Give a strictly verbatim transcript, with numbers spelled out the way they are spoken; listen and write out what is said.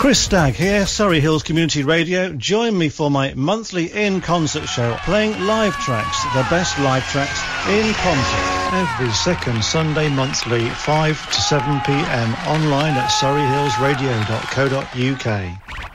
Chris Stagg here, Surrey Hills Community Radio. Join me for my monthly in-concert show, playing live tracks, the best live tracks in concert. Every second Sunday monthly, five to seven p m, online at surrey hills radio dot co dot u k.